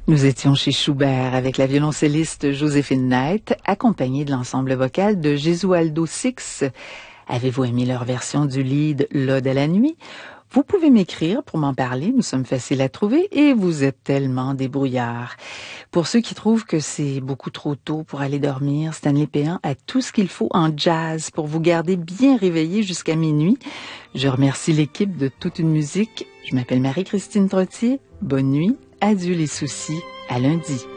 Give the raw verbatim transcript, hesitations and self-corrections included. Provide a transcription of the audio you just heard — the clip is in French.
Nous étions chez Schubert avec la violoncelliste Joséphine Knight, accompagnée de l'ensemble vocal de Gesualdo Six. Avez-vous aimé leur version du lead L'Ode à la nuit? Vous pouvez m'écrire pour m'en parler, nous sommes faciles à trouver et vous êtes tellement débrouillards. Pour ceux qui trouvent que c'est beaucoup trop tôt pour aller dormir, Stanley Péan a tout ce qu'il faut en jazz pour vous garder bien réveillé jusqu'à minuit. Je remercie l'équipe de Toute une musique. Je m'appelle Marie-Christine Trottier. Bonne nuit, adieu les soucis, à lundi.